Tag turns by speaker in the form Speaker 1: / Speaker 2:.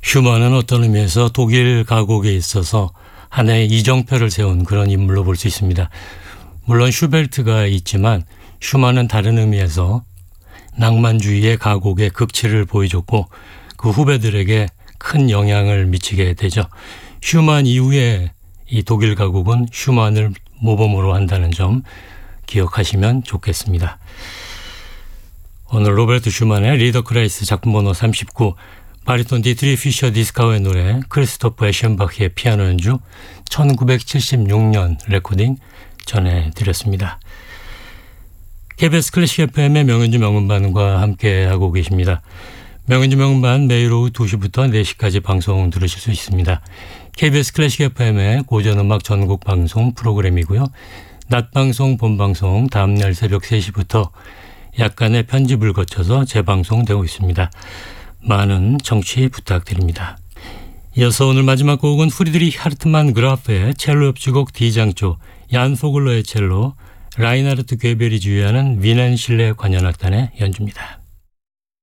Speaker 1: 슈만은 어떤 의미에서 독일 가곡에 있어서 하나의 이정표를 세운 그런 인물로 볼 수 있습니다. 물론 슈베르트가 있지만 슈만은 다른 의미에서 낭만주의의 가곡의 극치를 보여줬고 그 후배들에게 큰 영향을 미치게 되죠. 슈만 이후에 이 독일 가곡은 슈만을 모범으로 한다는 점 기억하시면 좋겠습니다. 오늘 로베르트 슈만의 리더크라이스 작품 번호 39, 바리톤 디트리 피셔 디스카우의 노래, 크리스토프 에셴바흐의 피아노 연주, 1976년 레코딩 전해드렸습니다. KBS 클래식 FM의 명연주 명음반과 함께하고 계십니다. 명연주 명음반 매일 오후 2시부터 4시까지 방송 들으실 수 있습니다. KBS 클래식 FM의 고전음악 전국 방송 프로그램이고요. 낮방송, 본방송 다음날 새벽 3시부터 약간의 편집을 거쳐서 재방송되고 있습니다. 많은 청취 부탁드립니다. 이어서 오늘 마지막 곡은 프리드리히 하르트만 그라프의 첼로 협주곡 D장조, 얀 포글러의 첼로, 라이나르트 괴벨이 주의하는 위넨실레 관현악단의 연주입니다.